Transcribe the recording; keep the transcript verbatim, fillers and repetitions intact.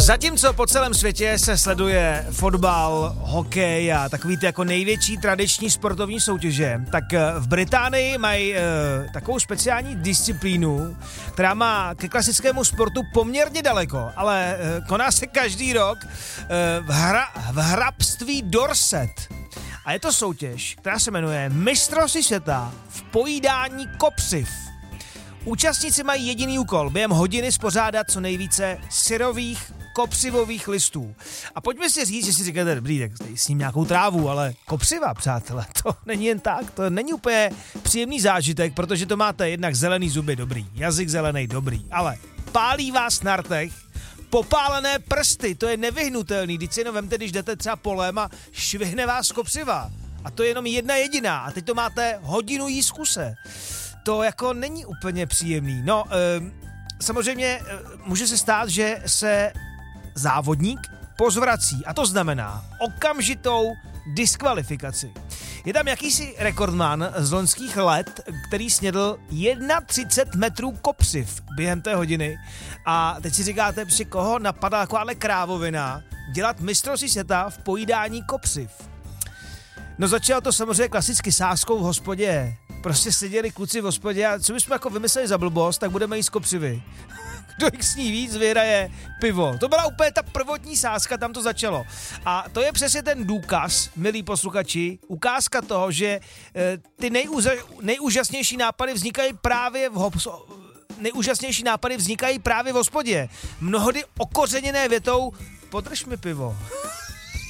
Zatímco po celém světě se sleduje fotbal, hokej a takový ty jako největší tradiční sportovní soutěže, tak v Británii mají e, takovou speciální disciplínu, která má ke klasickému sportu poměrně daleko, ale e, koná se každý rok e, v, hra, v hrabství Dorset. A je to soutěž, která se jmenuje Mistrovství světa v pojídání kopřiv. Účastníci mají jediný úkol, během hodiny spořádat co nejvíce syrových kopřivových listů. A pojďme si říct, že si říkáte, dobrý, tak s ním nějakou trávu, ale kopřiva, přátelé, to není jen tak, to není úplně příjemný zážitek, protože to máte jednak zelený zuby, dobrý, jazyk zelený, dobrý, ale pálí vás na rtech, popálené prsty, to je nevyhnutelný, když si jenom vemte, když jdete třeba polem a švihne vás kopřiva. A to je jenom jedna jediná, a teď to máte hodinu jí z kuse. To jako není úplně příjemný. No, e, samozřejmě e, může se stát, že se závodník pozvrací a to znamená okamžitou diskvalifikaci. Je tam jakýsi rekordman z loňských let, který snědl třicet jedna metrů kopřiv během té hodiny a teď si říkáte, při koho napadá jako ale krávovina dělat mistrovství světa v pojídání kopřiv. No začalo to samozřejmě klasicky sázkou v hospodě. Prostě seděli kluci v hospodě a co bychom jako vymysleli za blbost, tak budeme jíst kopřivy. Kdo jich sní víc, vyhraje pivo. To byla úplně ta prvotní sázka, tam to začalo. A to je přesně ten důkaz, milí posluchači, ukázka toho, že e, ty nejúza, nejúžasnější nápady vznikají právě v hop- nejúžasnější nápady vznikají právě v hospodě. Mnohdy okořeněné větou, podrž mi pivo.